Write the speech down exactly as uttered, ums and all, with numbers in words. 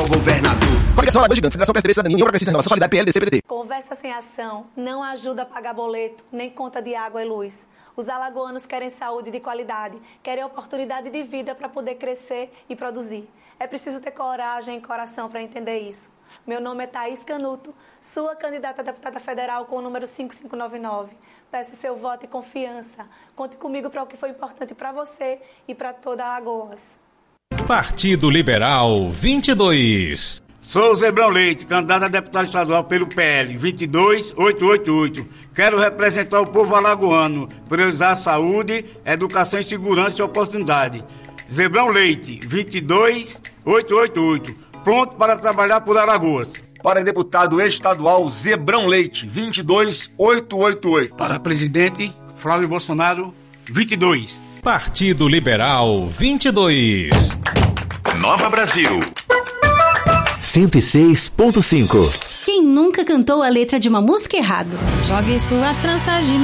ao governador. Coligação Alagoas Gigante, Federação Perceber Cidadania, União Progressista Renovação, Solidariedade, P L, D C, P D T. Conversa sem ação não ajuda a pagar boleto, nem conta de água e luz. Os alagoanos querem saúde de qualidade, querem oportunidade de vida para poder crescer e produzir. É preciso ter coragem e coração para entender isso. Meu nome é Thaís Canuto, sua candidata a deputada federal com o número cinco cinco nove nove. Peço seu voto e confiança. Conte comigo para o que foi importante para você e para toda Alagoas. Partido Liberal vinte e dois. Sou Zebrão Leite, candidato a deputado estadual pelo P L vinte e dois mil oitocentos e oitenta e oito. Quero representar o povo alagoano, priorizar a saúde, educação e segurança e oportunidade. Zebrão Leite, vinte e dois mil oitocentos e oitenta e oito. Pronto para trabalhar por Alagoas. Para deputado estadual Zebrão Leite, vinte e dois mil oitocentos e oitenta e oito. Para presidente Flávio Bolsonaro, vinte e dois. Partido Liberal vinte e dois. Nova Brasil. cento e seis ponto cinco. Quem nunca cantou a letra de uma música errado? Jogue suas tranças de